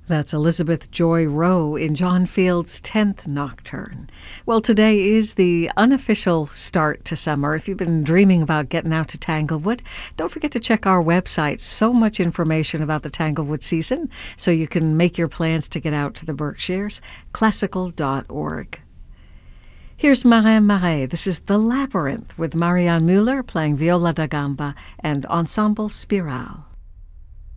That's Elizabeth Joy Rowe in John Field's 10th Nocturne. Well, today is the unofficial start to summer. If you've been dreaming about getting out to Tanglewood, don't forget to check our website. So much information about the Tanglewood season, so you can make your plans to get out to the Berkshires. Classical.org. Here's Marin Marais. This is The Labyrinth with Marianne Müller playing viola da gamba and Ensemble Spirale.